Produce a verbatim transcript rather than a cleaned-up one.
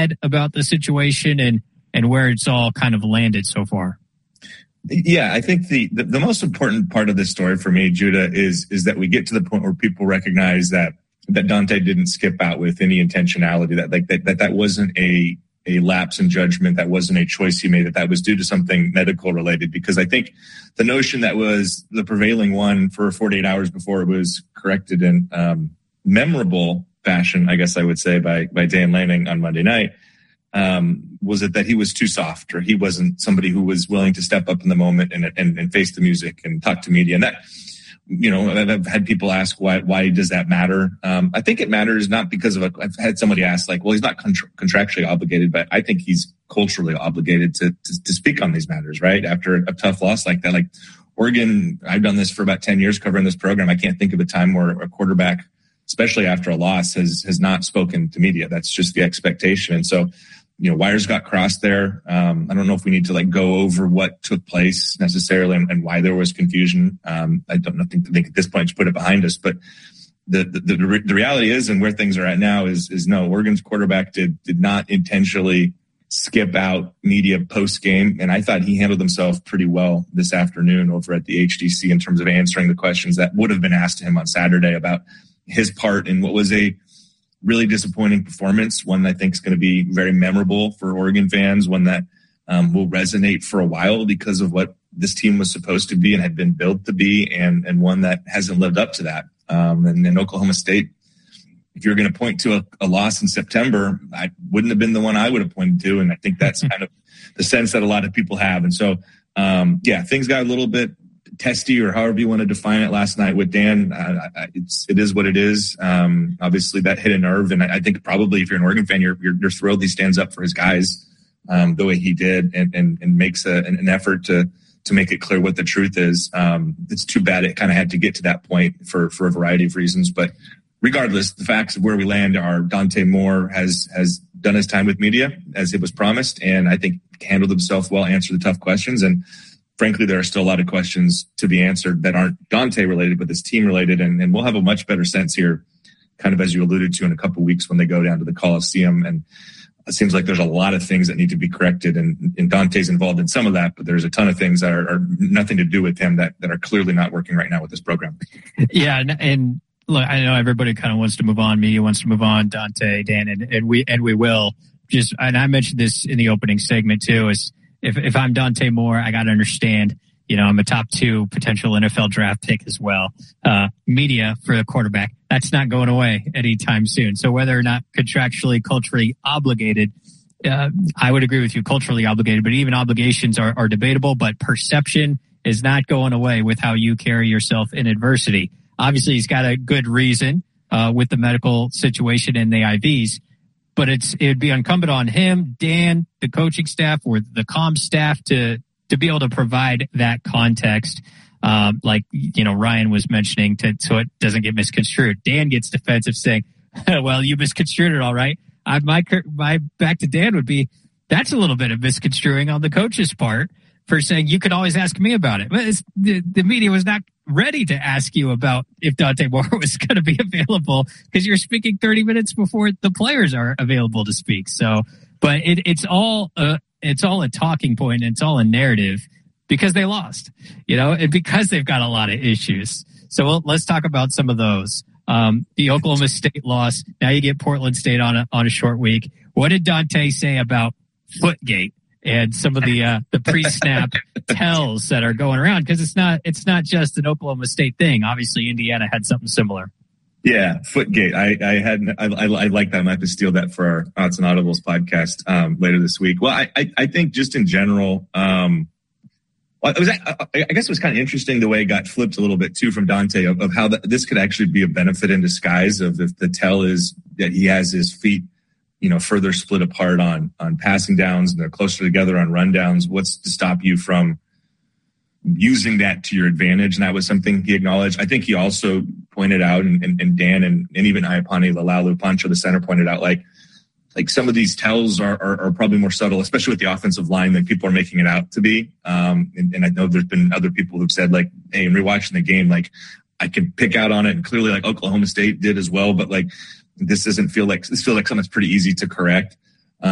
said about the situation and, and where it's all kind of landed so far? Yeah, I think the, the, the most important part of this story for me, Judah, is, is that we get to the point where people recognize that, that Dante didn't skip out with any intentionality, that like that, that, that wasn't a, a lapse in judgment, that wasn't a choice he made, that that was due to something medical related. Because I think the notion that was the prevailing one for forty-eight hours before it was corrected in um, memorable fashion, I guess I would say, by, by Dan Lanning on Monday night, um, was it that he was too soft, or he wasn't somebody who was willing to step up in the moment and, and, and face the music and talk to media. And that, you know, I've had people ask, why, why does that matter? Um, I think it matters not because of a, I've had somebody ask like, well, he's not contra- contractually obligated, but I think he's culturally obligated to, to, to speak on these matters, right? After a tough loss like that, like Oregon, I've done this for about ten years covering this program. I can't think of a time where a quarterback, especially after a loss, has, has not spoken to media. That's just the expectation. And so, you know, wires got crossed there. Um, I don't know if we need to like go over what took place necessarily and, and why there was confusion. Um, I don't know, think, think at this point to put it behind us, but the, the, the, the reality is, and where things are at now is, is no, Oregon's quarterback did, did not intentionally skip out media post game. And I thought he handled himself pretty well this afternoon over at the H D C in terms of answering the questions that would have been asked to him on Saturday about his part in what was a really disappointing performance, one that I think is going to be very memorable for Oregon fans, one that um, will resonate for a while because of what this team was supposed to be and had been built to be, and, and one that hasn't lived up to that. Um, and in Oklahoma State, if you're going to point to a, a loss in September, I wouldn't have been the one I would have pointed to. And I think that's kind of the sense that a lot of people have. And so, um, yeah, things got a little bit testy, or however you want to define it, last night with Dan. Uh, it's, it is what it is. Um, obviously that hit a nerve. And I, I think probably if you're an Oregon fan, you're, you're, you're thrilled he stands up for his guys, um, the way he did, and, and, and makes a, an, an effort to, to make it clear what the truth is. Um, it's too bad it kind of had to get to that point for, for a variety of reasons, but regardless, the facts of where we land are Dante Moore has, has done his time with media as it was promised. And I think handled himself well, answered the tough questions. And frankly, there are still a lot of questions to be answered that aren't Dante related, but this team related. And, and we'll have a much better sense here, kind of as you alluded to, in a couple of weeks when they go down to the Coliseum. And it seems like there's a lot of things that need to be corrected. And, and Dante's involved in some of that, but there's a ton of things that are, are nothing to do with him that, that are clearly not working right now with this program. Yeah. And, and look, I know everybody kind of wants to move on. Media wants to move on. Dante, Dan, and, and we, and we will. Just, and I mentioned this in the opening segment too, is, If if I'm Dante Moore, I got to understand, you know, I'm a top two potential N F L draft pick as well. Uh, media for the quarterback, that's not going away anytime soon. So whether or not contractually, culturally obligated, uh, I would agree with you, culturally obligated, but even obligations are, are debatable, but perception is not going away with how you carry yourself in adversity. Obviously, he's got a good reason, uh, with the medical situation and the I Vs. But it's, it would be incumbent on him, Dan, the coaching staff, or the comm staff to, to be able to provide that context. Um, like, you know, Ryan was mentioning to, so it doesn't get misconstrued. Dan gets defensive saying, well, you misconstrued it all right. I, my, my back to Dan would be, that's a little bit of misconstruing on the coach's part for saying you could always ask me about it. But it's, the, the media was not ready to ask you about if Dante Moore was going to be available because you're speaking thirty minutes before the players are available to speak. So, but it, it's all a, it's all a talking point and it's all a narrative because they lost, you know, and because they've got a lot of issues. So we'll, let's talk about some of those. Um, the Oklahoma State loss. Now you get Portland State on a, on a short week. What did Dante say about Footgate and some of the, uh, the pre-snap tells that are going around? Cause it's not, it's not just an Oklahoma State thing. Obviously Indiana had something similar. Yeah. Footgate. I, I had, I, I, I like that. I might have to steal that for our Odds and Audibles podcast, um, later this week. Well, I, I, I think just in general, um, well, it was, I, I guess it was kind of interesting the way it got flipped a little bit too from Dante of, of how the, this could actually be a benefit in disguise of if the tell is that he has his feet, you know, further split apart on, on passing downs and they're closer together on rundowns. What's to stop you from using that to your advantage? And that was something he acknowledged. I think he also pointed out, and, and, and Dan and, and even Iapani Lalalu Pancho, the center, pointed out, like, like some of these tells are, are, are probably more subtle, especially with the offensive line than people are making it out to be. Um, and, and I know there's been other people who've said, like, hey, in rewatching the game, like, I could pick out on it, and clearly, like, Oklahoma State did as well, but like, this doesn't feel like, this feels like something that's pretty easy to correct.